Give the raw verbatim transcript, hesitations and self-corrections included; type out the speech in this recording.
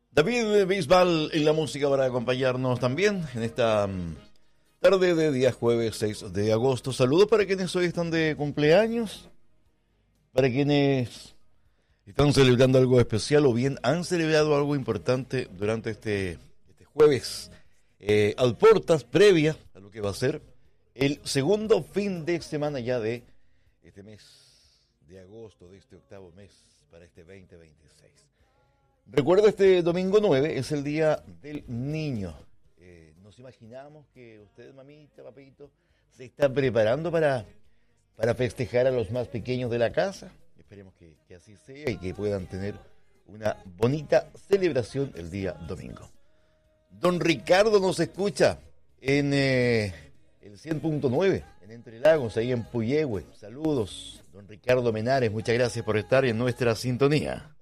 David Bisbal en la música para acompañarnos también en esta um, tarde de día jueves seis de agosto. Saludos para quienes hoy están de cumpleaños, para quienes están celebrando algo especial o bien han celebrado algo importante durante este, este jueves. Eh, al portas, previa a lo que va a ser el segundo fin de semana ya de este mes de agosto, de este octavo mes para este veinte veintiséis. Recuerda, este domingo nueve es el Día del Niño. Eh, nos imaginamos que usted, mamita, papito, se está preparando para, para festejar a los más pequeños de la casa. Esperemos que, que así sea y que puedan tener una bonita celebración el día domingo. Don Ricardo nos escucha en eh, el cien punto nueve, en Entre Lagos, ahí en Puyehue. Saludos, don Ricardo Menares, muchas gracias por estar en nuestra sintonía.